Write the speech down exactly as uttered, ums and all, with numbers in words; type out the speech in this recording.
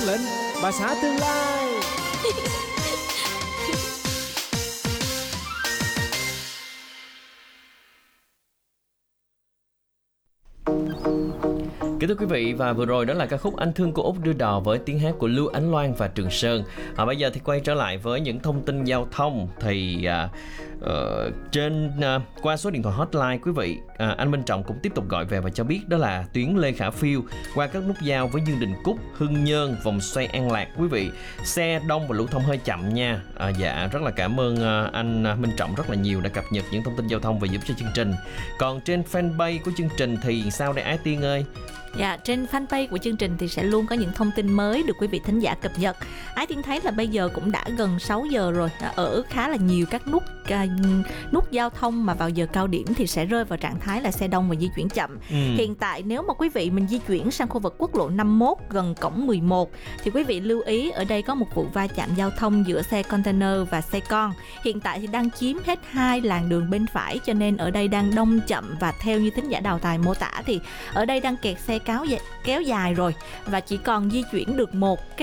lệnh, bà xã tương lai. Kính thưa quý vị, và vừa rồi đó là ca khúc Anh Thương Cô Út đưa đò với tiếng hát của Lưu Ánh Loan và Trường Sơn. À, bây giờ thì quay trở lại với những thông tin giao thông. Thì à, uh, trên uh, qua số điện thoại hotline quý vị, à, anh Minh Trọng cũng tiếp tục gọi về và cho biết đó là tuyến Lê Khả Phiêu qua các nút giao với Dương Đình Cúc, Hưng Nhơn, vòng xoay An Lạc quý vị. Xe đông và lưu thông hơi chậm nha. À, dạ rất là cảm ơn uh, anh Minh Trọng rất là nhiều đã cập nhật những thông tin giao thông và giúp cho chương trình. Còn trên fanpage của chương trình thì sao đây Ái Tiên ơi? Dạ, trên fanpage của chương trình thì sẽ luôn có những thông tin mới được quý vị thính giả cập nhật. Ái Tiên thấy là bây giờ cũng đã gần sáu giờ rồi, ở khá là nhiều các nút uh, nút giao thông mà vào giờ cao điểm thì sẽ rơi vào trạng thái là xe đông và di chuyển chậm. Ừ. Hiện tại nếu mà quý vị mình di chuyển sang khu vực quốc lộ năm mươi mốt gần cổng mười một thì quý vị lưu ý ở đây có một vụ va chạm giao thông giữa xe container và xe con. Hiện tại thì đang chiếm hết hai làn đường bên phải, cho nên ở đây đang đông chậm, và theo như thính giả Đào Tài mô tả thì ở đây đang kẹt xe kéo dài, kéo dài rồi và chỉ còn di chuyển được một cái